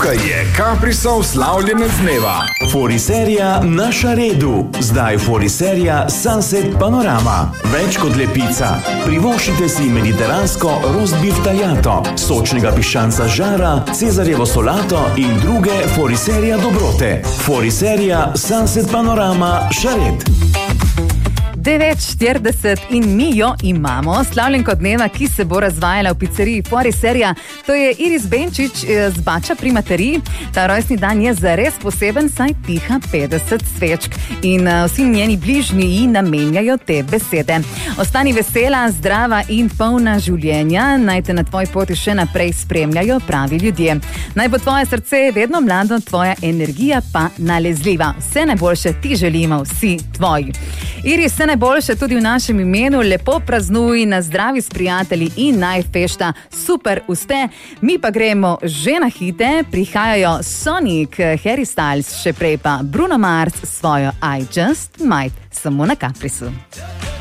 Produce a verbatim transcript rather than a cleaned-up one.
Tukaj je Caprisov slavljenec dneva. Foriserija na Šaredu. Zdaj Foriserija Sunset Panorama. Več kot lepica. Privoščite si mediteransko roast beef tagliato, sočnega piščanca žara, cezarjevo solato in druge Foriserija dobrote. Foriserija Sunset Panorama Šared. devet štirideset in mi jo imamo, slavljenko dneva, ki se bo razvajala v pizzeriji Foriserija. To je Iris Benčič z Bača pri Materiji. Ta rojstni dan je zares poseben, saj piha petdeset svečk in vsi njeni bližnji ji namenjajo te besede. Ostani vesela, zdrava in polna življenja, naj te na tvoji poti še naprej spremljajo pravi ljudje. Naj bo tvoje srce vedno mlado, tvoja energija pa nalezljiva. Vse najboljše ti želimo, vsi tvoji. Iris, vse najboljše tudi v našem imenu, lepo praznuj, na zdravi s prijatelji in naj fešta super uste. Mi pa gremo že na hite, prihajajo Sonic, Harry Styles, še prej pa Bruno Mars svojo I Just Might, samo na Caprisu.